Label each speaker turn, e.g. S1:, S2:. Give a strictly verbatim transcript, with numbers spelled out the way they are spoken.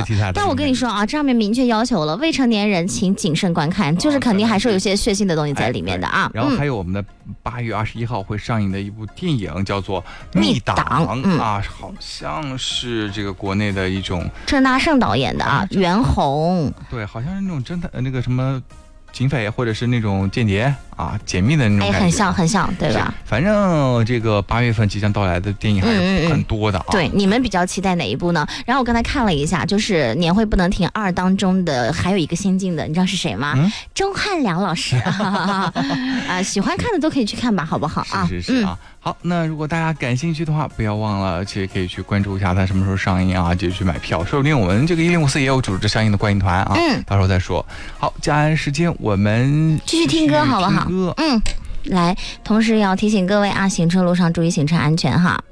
S1: 的。但我跟你说啊，这上面明确要求了，未成年人请谨慎观看，就是肯定还是有一些血腥的东西在里面的啊。
S2: 然后还有我们的八月二十一号会上映的一部电影，叫做《
S1: 密
S2: 档》
S1: 嗯、
S2: 啊，好像是这个国内的一种
S1: 郑大圣导演的啊，袁弘。
S2: 对，好像是那种侦探那个什么。警匪或者是那种间谍啊，解密的那种感觉，
S1: 哎，很像很像，对吧？
S2: 反正这个八月份即将到来的电影还是很多的啊。
S1: 嗯嗯嗯对，你们比较期待哪一部呢？然后我刚才看了一下，就是年会不能停二当中的还有一个新进的，你知道是谁吗？嗯、钟汉良老师啊，喜欢看的都可以去看吧，好不好啊？
S2: 是是是啊。嗯好，那如果大家感兴趣的话，不要忘了，其实可以去关注一下它什么时候上映啊，就去买票。说不定我们这个一零五四也有组织相应的观影团啊，嗯，到时候再说。好，接下来时间我们
S1: 继续听歌好不好？
S2: 歌
S1: 嗯，来，同时要提醒各位啊，行车路上注意行车安全哈。